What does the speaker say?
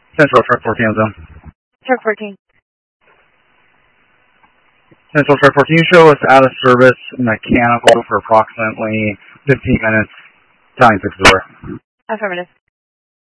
Central Truck 14 on zone. Truck 14. Central Truck 14, show us out of service mechanical for approximately 15 minutes. Time 6 door. Affirmative.